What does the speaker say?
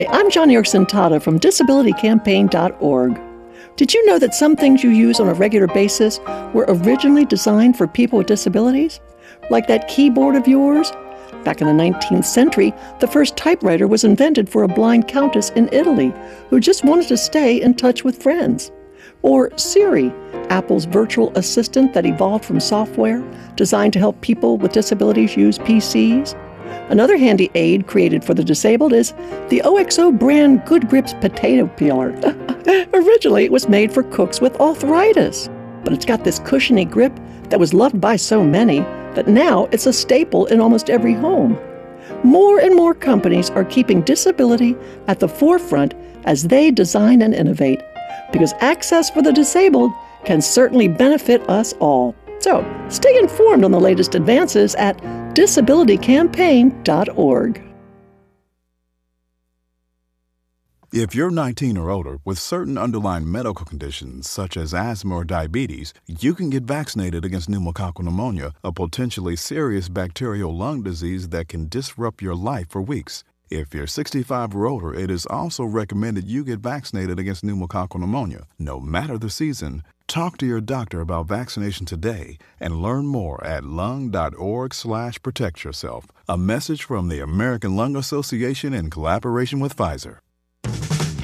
I'm Johnny Yorkson Tata from DisabilityCampaign.org. Did you know that some things you use on a regular basis were originally designed for people with disabilities? Like that keyboard of yours? Back in the 19th century, the first typewriter was invented for a blind countess in Italy who just wanted to stay in touch with friends. Or Siri, Apple's virtual assistant that evolved from software designed to help people with disabilities use PCs. Another handy aid created for the disabled is the OXO brand Good Grips potato peeler. Originally, it was made for cooks with arthritis, but it's got this cushiony grip that was loved by so many that now it's a staple in almost every home. More and more companies are keeping disability at the forefront as they design and innovate, because access for the disabled can certainly benefit us all. So, stay informed on the latest advances at DisabilityCampaign.org. If you're 19 or older with certain underlying medical conditions such as asthma or diabetes, you can get vaccinated against pneumococcal pneumonia, a potentially serious bacterial lung disease that can disrupt your life for weeks. If you're 65 or older, it is also recommended you get vaccinated against pneumococcal pneumonia, no matter the season. Talk to your doctor about vaccination today and learn more at lung.org/protectyourself. A message from the American Lung Association in collaboration with Pfizer.